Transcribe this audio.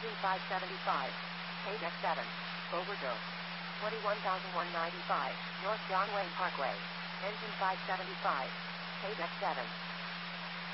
Engine 575. Page X7. Overdose. 21,195. North John Wayne Parkway. Engine 575. Page X7.